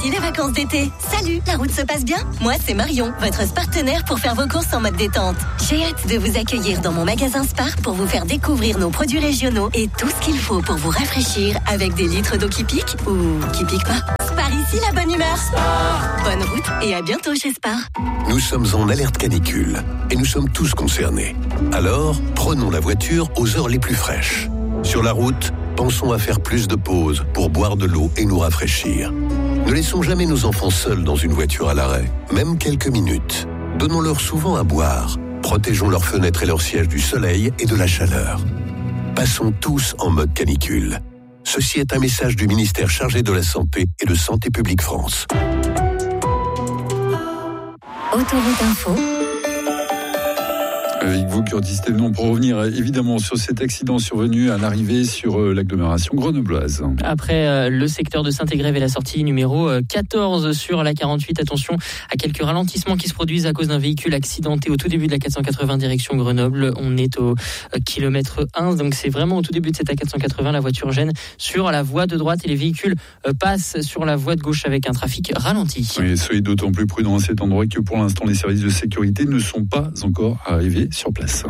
Voici les vacances d'été. Salut, la route se passe bien? Moi, c'est Marion, votre partenaire pour faire vos courses en mode détente. J'ai hâte de vous accueillir dans mon magasin Spar pour vous faire découvrir nos produits régionaux et tout ce qu'il faut pour vous rafraîchir avec des litres d'eau qui piquent ou qui piquent pas. Spar ici, la bonne humeur. Spar. Bonne route et à bientôt chez Spar. Nous sommes en alerte canicule et nous sommes tous concernés. Alors, prenons la voiture aux heures les plus fraîches. Sur la route, pensons à faire plus de pauses pour boire de l'eau et nous rafraîchir. Ne laissons jamais nos enfants seuls dans une voiture à l'arrêt, même quelques minutes. Donnons-leur souvent à boire. Protégeons leurs fenêtres et leurs sièges du soleil et de la chaleur. Passons tous en mode canicule. Ceci est un message du ministère chargé de la Santé et de Santé publique France. Autoroute Info. Avec vous, Curtis Thévenon, pour revenir évidemment sur cet accident survenu à l'arrivée sur l'agglomération grenobloise. Après le secteur de Saint-Égrève et la sortie numéro 14 sur la 48, attention à quelques ralentissements qui se produisent à cause d'un véhicule accidenté au tout début de la 480 direction Grenoble. On est au kilomètre 1, donc c'est vraiment au tout début de cette A480. La voiture gêne sur la voie de droite et les véhicules passent sur la voie de gauche avec un trafic ralenti. Oui, soyez d'autant plus prudents à cet endroit que pour l'instant les services de sécurité ne sont pas encore arrivés sur place.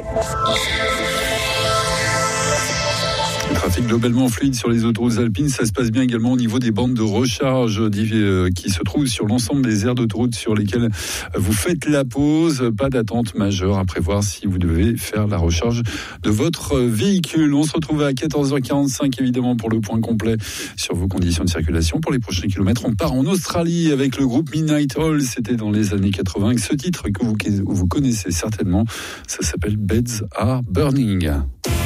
Le trafic globalement fluide sur les autoroutes alpines, ça se passe bien également au niveau des bandes de recharge qui se trouvent sur l'ensemble des aires d'autoroute sur lesquelles vous faites la pause. Pas d'attente majeure à prévoir si vous devez faire la recharge de votre véhicule. On se retrouve à 14h45 évidemment pour le point complet sur vos conditions de circulation. Pour les prochains kilomètres, on part en Australie avec le groupe Midnight Oil. C'était dans les années 80 avec ce titre que vous connaissez certainement. Ça s'appelle Beds Are Burning.